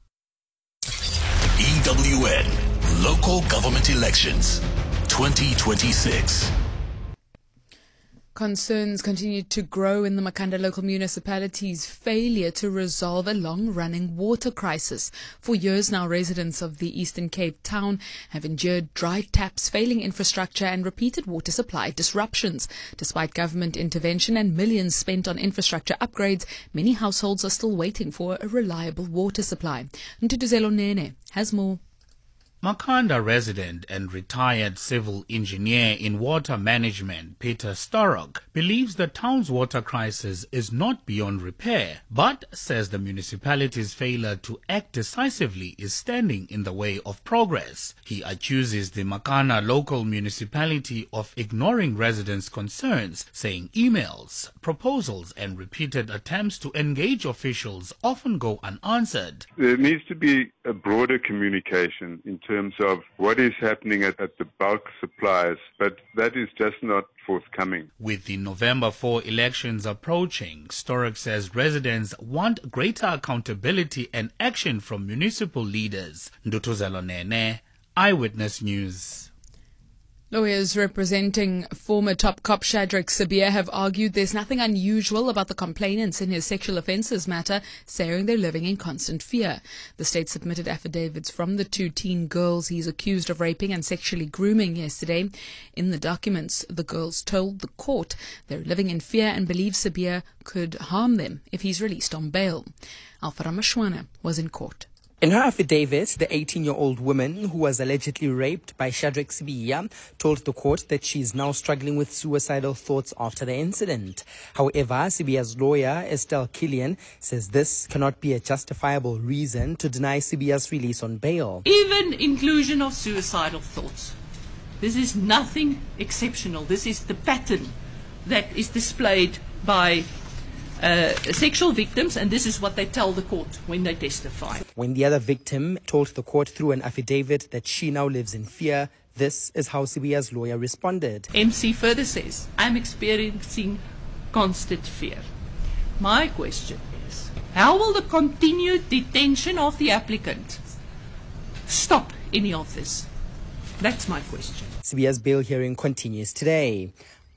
EWN Local Government Elections 2026. Concerns continue to grow in the Makhanda local municipality's failure to resolve a long-running water crisis. For years now, residents of the Eastern Cape town have endured dry taps, failing infrastructure and repeated water supply disruptions. Despite government intervention and millions spent on infrastructure upgrades, many households are still waiting for a reliable water supply. Ntutuzelo Nene has more. Makhanda resident and retired civil engineer in water management Peter Storrock believes the town's water crisis is not beyond repair, but says the municipality's failure to act decisively is standing in the way of progress. He accuses the Makhanda local municipality of ignoring residents' concerns, saying emails, proposals and repeated attempts to engage officials often go unanswered. There needs to be a broader communication in terms of what is happening at the bulk suppliers, but that is just not forthcoming. With the November 4 elections approaching, Storrock says residents want greater accountability and action from municipal leaders. Ndutuzelo Nene, Eyewitness News. Lawyers representing former top cop Shadrack Sibiya have argued there's nothing unusual about the complainants in his sexual offences matter, saying they're living in constant fear. The state submitted affidavits from the 2 teen girls he's accused of raping and sexually grooming yesterday. In the documents, the girls told the court they're living in fear and believe Sibiya could harm them if he's released on bail. Alpha Ramashwana was in court. In her affidavit, the 18-year-old woman who was allegedly raped by Shadrack Sibiya told the court that she is now struggling with suicidal thoughts after the incident. However, Sibiya's lawyer, Estelle Killian, says this cannot be a justifiable reason to deny Sibiya's release on bail. Even inclusion of suicidal thoughts. This is nothing exceptional. This is the pattern that is displayed by sexual victims, and this is what they tell the court when they testify. When the other victim told the court through an affidavit that she now lives in fear, this is how Sibiya's lawyer responded. MC further says, I'm experiencing constant fear. My question is, how will the continued detention of the applicant stop any of this? That's my question. Sibiya's bail hearing continues today.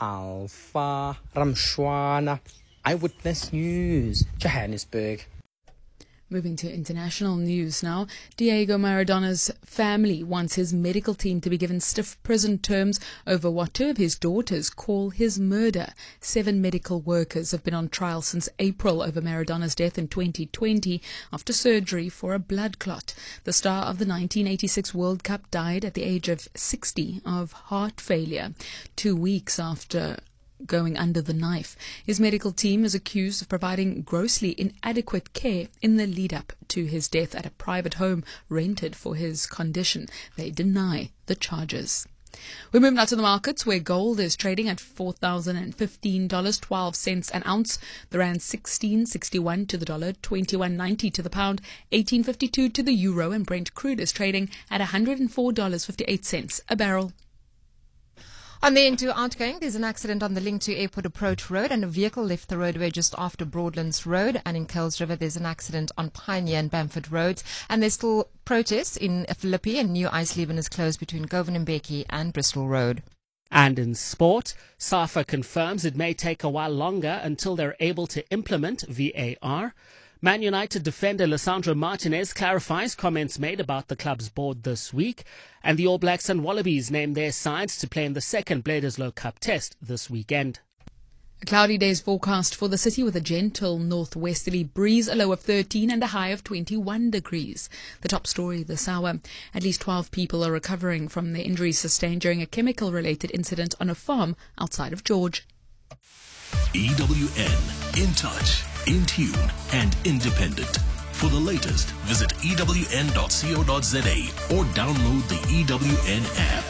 Alpha Ramshwana, Eyewitness News, Johannesburg. Moving to international news now. Diego Maradona's family wants his medical team to be given stiff prison terms over what 2 of his daughters call his murder. 7 medical workers have been on trial since April over Maradona's death in 2020 after surgery for a blood clot. The star of the 1986 World Cup died at the age of 60 of heart failure, 2 weeks after going under the knife. His medical team is accused of providing grossly inadequate care in the lead-up to his death at a private home rented for his condition. They deny the charges. We move now to the markets where gold is trading at $4,015.12 an ounce. The rand 16.61 to the dollar, 21.90 to the pound, 18.52 to the euro, and Brent crude is trading at $104.58 a barrel. On the into outgoing, there's an accident on the Link to Airport Approach Road, and a vehicle left the roadway just after Broadlands Road. And in Kuils River, there's an accident on Pioneer and Bamford Roads. And there's still protests in Philippi, and New Eisleben is closed between Govan and Mbeki and Bristol Road. And in sport, SAFA confirms it may take a while longer until they're able to implement VAR. Man United defender Lisandro Martinez clarifies comments made about the club's board this week. And the All Blacks and Wallabies named their sides to play in the second Bledisloe Cup test this weekend. A cloudy day's forecast for the city with a gentle northwesterly breeze, a low of 13 and a high of 21 degrees. The top story this hour. At least 12 people are recovering from their injuries sustained during a chemical-related incident on a farm outside of George. EWN, in touch, in tune and independent. For the latest, visit ewn.co.za or download the EWN app.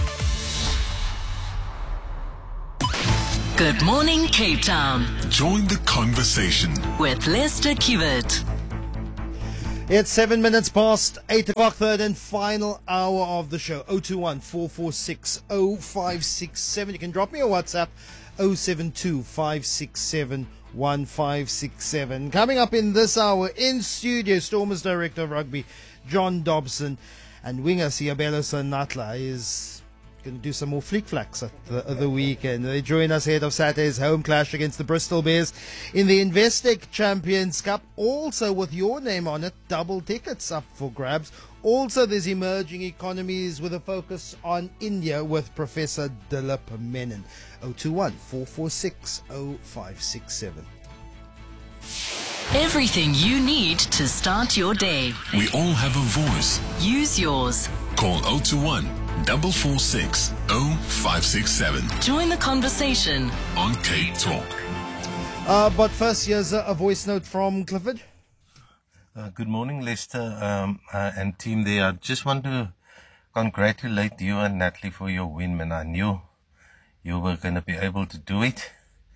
Good morning, Cape Town. Join the conversation with Lester Kiewit. It's 7 minutes past 8 o'clock, third and final hour of the show. 021 446 0567. You can drop me a WhatsApp 072 567 1567. Coming up in this hour in studio, Stormers Director of Rugby John Dobson, and winger Siabelo Sanatla is going to do some more flick-flacks at the weekend. They join us ahead of Saturday's home clash against the Bristol Bears in the Investec Champions Cup, also with your name on it, double tickets up for grabs. Also, there's emerging economies with a focus on India with Professor Dilip Menon. 021 446 0567. Everything you need to start your day. We all have a voice. Use yours. Call 021 446 0567. Join the conversation on Cape Talk. But first, here's a voice note from Clifford. Good morning, Lester and team there. I just want to congratulate you and Natalie for your win, man. I knew you were going to be able to do it.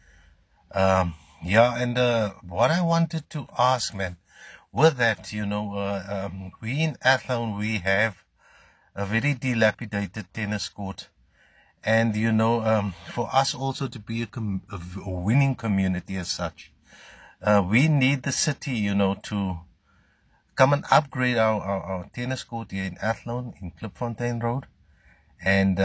What I wanted to ask, man, with that, we in Athlone, we have a very dilapidated tennis court. And, for us also to be a winning community as such, we need the city, to come and upgrade our tennis court here in Athlone, in Klipfontein Road. And,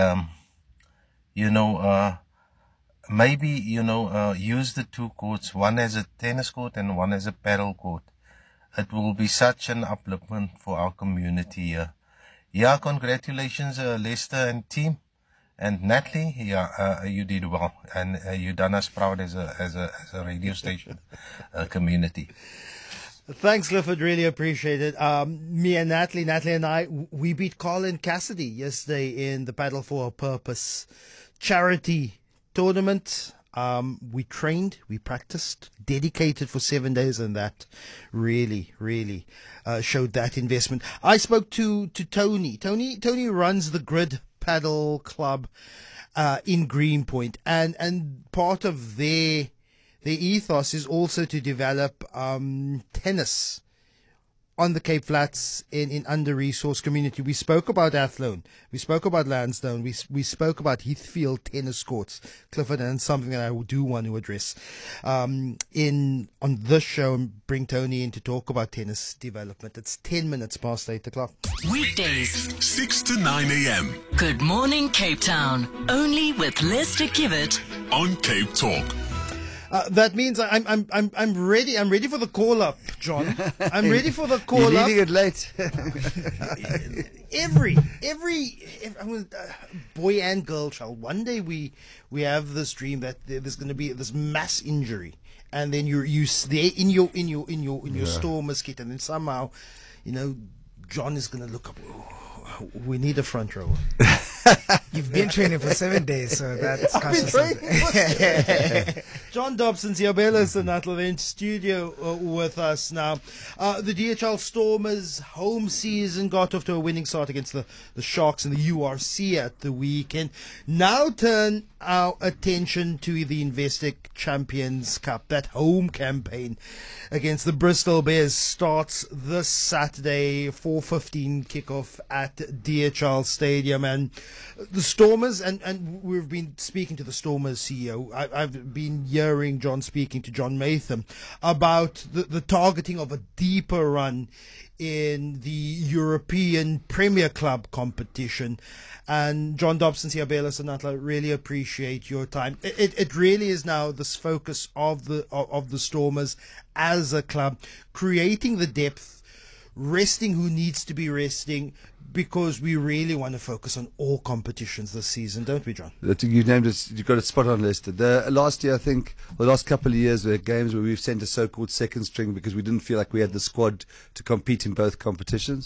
maybe, use the two courts, one as a tennis court and one as a paddle court. It will be such an upliftment for our community here. Yeah, congratulations, Lester and team. And Natalie, you did well. And you done us proud as a radio station community. Thanks, Clifford. Really appreciate it. Me and Natalie and I, we beat Colin Cassidy yesterday in the Paddle for a Purpose charity tournament. We trained, we practiced, dedicated for 7 days, and that really showed that investment. I spoke to Tony. Tony runs the Grid Paddle Club in Greenpoint, and part of their ethos is also to develop tennis on the Cape Flats in under-resourced community. We spoke about Athlone, we spoke about Lansdowne, we spoke about Heathfield tennis courts, Clifford, and something that I do want to address on this show and bring Tony in to talk about tennis development. It's 10 minutes past 8 o'clock. Weekdays 6 to 9 a.m. Good morning, Cape Town. Only with Lester Kiewit on Cape Talk. That means I'm ready. I'm ready for the call up, John. I'm ready for the call up. You're leaving it late. every boy and girl child. One day we have this dream that there's going to be this mass injury, and then you're there in your store, Mesquite, and then somehow, John is going to look up. Oh, we need a front rower. You've been training for 7 days, so that's I've been training. John Dobson, Siabelo Senatla in studio with us now. The DHL Stormers' home season got off to a winning start against the Sharks in the URC at the weekend. Now turn our attention to the Investec Champions Cup. That home campaign against the Bristol Bears starts this Saturday, 4:15 kickoff at DHL Stadium. And the Stormers, and we've been speaking to the Stormers CEO. I've been hearing John speaking to John Matham about the targeting of a deeper run in the European Premier Club competition. And John Dobson, Siabelo Senatla, really appreciate your time. It really is now this focus of the Stormers as a club, creating the depth, resting who needs to be resting, because we really want to focus on all competitions this season, don't we, John? You named it. You got it spot on, Lester. Last year, I think, the last couple of years, there were games where we've sent a so-called second string because we didn't feel like we had the squad to compete in both competitions.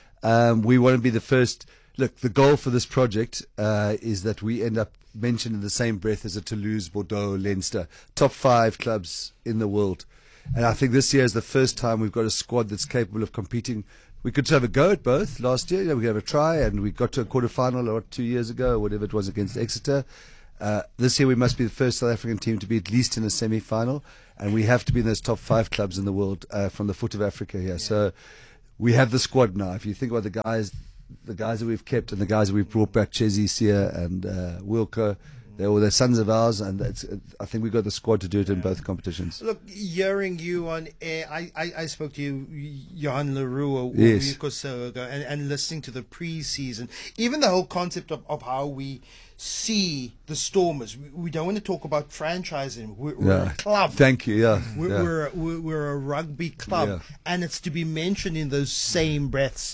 We want to be the first. Look, the goal for this project is that we end up mentioned in the same breath as a Toulouse, Bordeaux, Leinster, top 5 clubs in the world. And I think this year is the first time we've got a squad that's capable of competing. We could have a go at both last year. We have a try, and we got to a quarter-final or 2 years ago, or whatever it was, against Exeter. This year we must be the first South African team to be at least in a semi-final, and we have to be in those top 5 clubs in the world from the foot of Africa here. Yeah. So we have the squad now. If you think about the guys that we've kept and the guys that we've brought back, Chezi, Sia, and Wilco, they're sons of ours, and I think we've got the squad to do it in both competitions. Look, hearing you on air, I spoke to you, Johan Leroux, a week or so ago, and listening to the pre-season, even the whole concept of how we see the Stormers. We don't want to talk about franchising. We're a club. Thank you. Yeah, we're a rugby club, and it's to be mentioned in those same breaths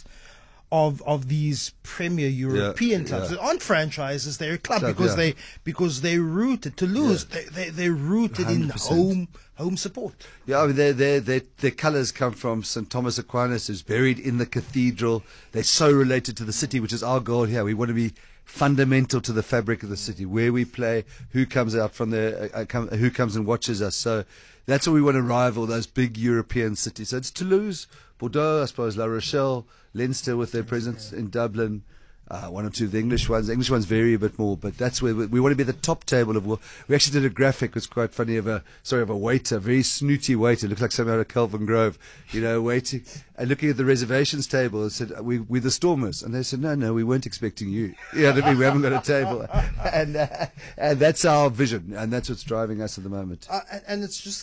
of these premier European clubs. They aren't franchises, they're a club because they're rooted to lose. They're rooted 100%. in home support. Yeah, I mean, their colours come from St. Thomas Aquinas, who's buried in the cathedral. They're so related to the city, which is our goal here. We want to be fundamental to the fabric of the city, where we play, who comes out from there, who comes and watches us. So that's what we want to rival, those big European cities. So it's Toulouse, Bordeaux, I suppose, La Rochelle, Leinster with their presence in Dublin, one or two of the English ones. The English ones vary a bit more, but that's where we want to be at the top table of. We actually did a graphic. It was quite funny of a waiter, very snooty waiter, looked like something out of Kelvin Grove, waiting and looking at the reservations table and said, "We're the Stormers," and they said, "No, we weren't expecting you. You know what I mean? We haven't got a table," and that's our vision, and that's what's driving us at the moment. And it's just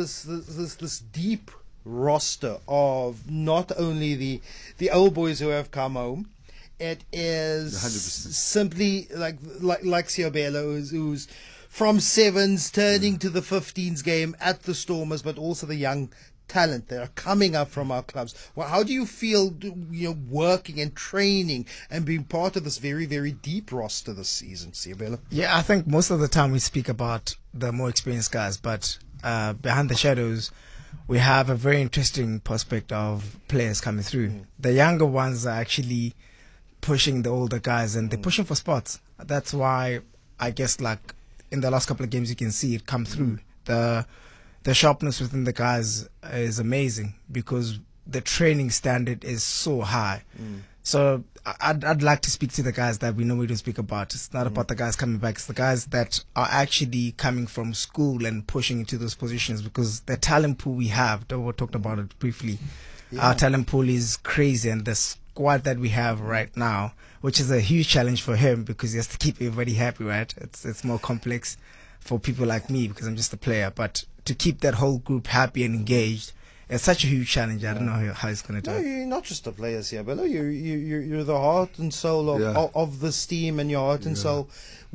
this deep roster of not only the old boys who have come home. It is 100%. Simply like Siabelo, who's from 7s turning to the 15s game at the Stormers, but also the young talent that are coming up from our clubs. Well, how do you feel, working and training and being part of this very, very deep roster this season, Siabelo? Yeah, I think most of the time we speak about the more experienced guys, but behind the shadows, we have a very interesting prospect of players coming through. The younger ones are actually pushing the older guys, and they're pushing for spots. That's why I guess, like, in the last couple of games you can see it come through. The sharpness within the guys is amazing because the training standard is so high. So I'd like to speak to the guys that we normally don't speak about. It's not about the guys coming back. It's the guys that are actually coming from school and pushing into those positions, because the talent pool we have, we talked about it briefly. Our talent pool is crazy, and the squad that we have right now, which is a huge challenge for him because he has to keep everybody happy, right? It's more complex for people like me because I'm just a player, but to keep that whole group happy and engaged, it's such a huge challenge. I don't know how he's going to do it. You're not just a player, Siabelo. You're the heart and soul of this team, and your heart and soul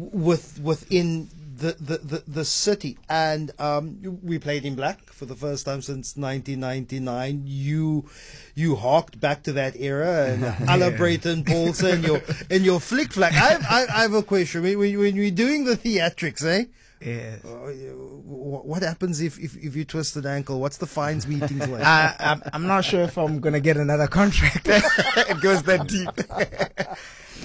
within the city. And we played in black for the first time since 1999. You harked back to that era, and a la Brayton Paulson and your flick flack. I have a question. When we're doing the theatrics, Yes. What happens if you twist an ankle? What's the fines meetings like? I'm not sure if I'm going to get another contract. It goes that deep.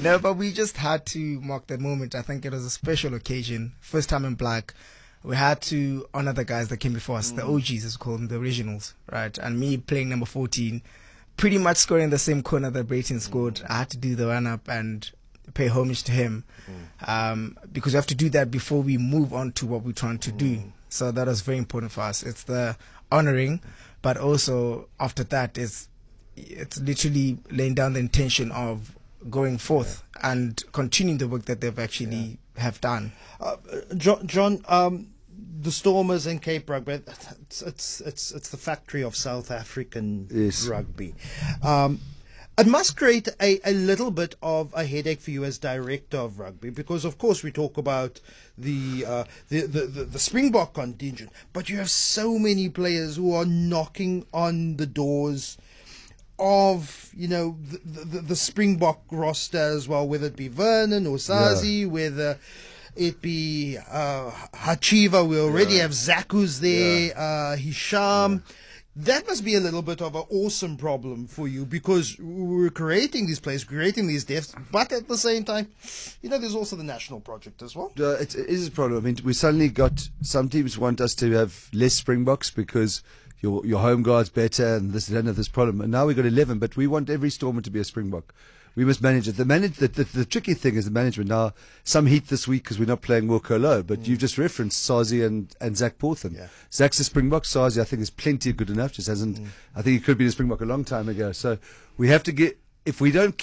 No, but we just had to mark that moment. I think it was a special occasion. First time in black. We had to honor the guys that came before us, the OGs, as we call them, the originals, right? And me playing number 14, pretty much scoring the same corner that Brayton scored. I had to do the run-up and pay homage to him, because we have to do that before we move on to what we're trying to do. So that was very important for us. It's the honoring, but also after that, it's literally laying down the intention of going forth and continuing the work that they've actually have done. John, the Stormers and Cape Rugby, it's the factory of South African rugby. It must create a little bit of a headache for you as director of rugby, because of course we talk about the Springbok contingent, but you have so many players who are knocking on the doors of, you know, the Springbok roster as well, whether it be Vernon or Sazi, whether it be Hachiva. We already have Zaku's there, Hisham. That must be a little bit of an awesome problem for you, because we're creating these players, creating these depths, but at the same time, you know, there's also the national project as well. It is a problem. I mean, we suddenly got, some teams want us to have less Springboks because your home guard's better and this, don't have this problem. And now we've got 11, but we want every Stormer to be a Springbok. We must manage it. The tricky thing is the management. Now, some heat this week because we're not playing Wilco Low, but you've just referenced Sazi and Zach Portham. Yeah. Zach's a Springbok. Sazi, I think, is plenty good enough. Just hasn't. I think he could be a Springbok a long time ago. So we have to get. If we don't